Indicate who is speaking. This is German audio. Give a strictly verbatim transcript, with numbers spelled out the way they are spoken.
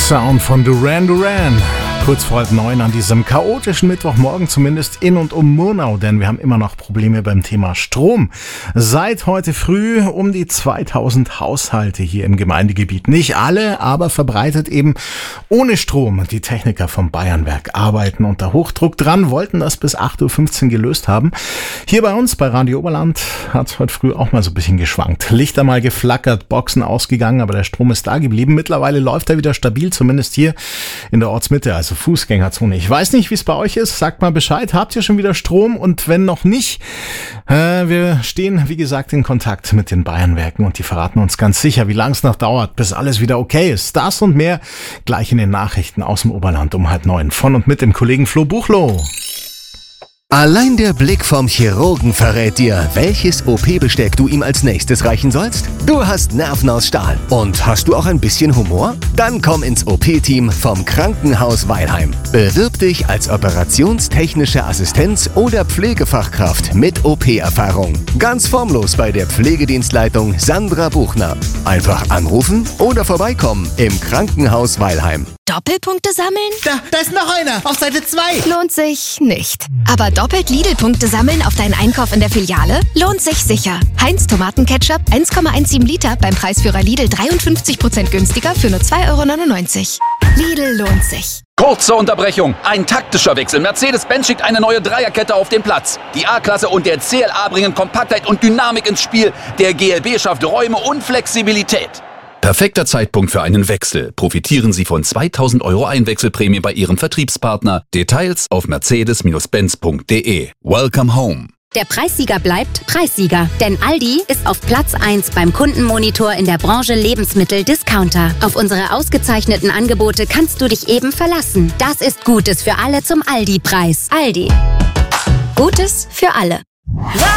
Speaker 1: Sound von Duran Duran. Kurz vor halb neun an diesem chaotischen Mittwochmorgen, zumindest in und um Murnau, denn wir haben immer noch Probleme beim Thema Strom. Seit heute früh um die zweitausend Haushalte hier im Gemeindegebiet. Nicht alle, aber verbreitet eben ohne Strom. Die Techniker vom Bayernwerk arbeiten unter Hochdruck dran, wollten das bis acht Uhr fünfzehn gelöst haben. Hier bei uns, bei Radio Oberland, hat es heute früh auch mal so ein bisschen geschwankt. Lichter mal geflackert, Boxen ausgegangen, aber der Strom ist da geblieben. Mittlerweile läuft er wieder stabil, zumindest hier in der Ortsmitte, also Fußgängerzone. Ich weiß nicht, wie es bei euch ist. Sagt mal Bescheid. Habt ihr schon wieder Strom? Und wenn noch nicht, äh, wir stehen, wie gesagt, in Kontakt mit den Bayernwerken und die verraten uns ganz sicher, wie lange es noch dauert, bis alles wieder okay ist. Das und mehr gleich in den Nachrichten aus dem Oberland um halb neun. Von und mit dem Kollegen Flo Buchloh.
Speaker 2: Allein der Blick vom Chirurgen verrät dir, welches O P-Besteck du ihm als nächstes reichen sollst. Du hast Nerven aus Stahl. Und hast du auch ein bisschen Humor? Dann komm ins O P-Team vom Krankenhaus Weilheim. Bewirb dich als operationstechnische Assistenz oder Pflegefachkraft mit O P-Erfahrung. Ganz formlos bei der Pflegedienstleitung Sandra Buchner. Einfach anrufen oder vorbeikommen im Krankenhaus Weilheim.
Speaker 3: Doppelpunkte sammeln?
Speaker 4: Da, da ist noch einer, auf Seite zwei.
Speaker 3: Lohnt sich nicht. Aber doppelt Lidl-Punkte sammeln auf deinen Einkauf in der Filiale? Lohnt sich sicher. Heinz Tomatenketchup eins Komma siebzehn Liter beim Preisführer Lidl dreiundfünfzig Prozent günstiger für nur zwei Euro neunundneunzig. Lidl lohnt sich.
Speaker 5: Kurze Unterbrechung. Ein taktischer Wechsel. Mercedes-Benz schickt eine neue Dreierkette auf den Platz. Die A-Klasse und der C L A bringen Kompaktheit und Dynamik ins Spiel. Der G L B schafft Räume und Flexibilität.
Speaker 6: Perfekter Zeitpunkt für einen Wechsel. Profitieren Sie von zweitausend Euro Einwechselprämie bei Ihrem Vertriebspartner. Details auf mercedes Benz punkt de. Welcome home.
Speaker 7: Der Preissieger bleibt Preissieger, denn Aldi ist auf Platz eins beim Kundenmonitor in der Branche Lebensmittel-Discounter. Auf unsere ausgezeichneten Angebote kannst du dich eben verlassen. Das ist Gutes für alle zum Aldi-Preis. Aldi. Gutes für alle.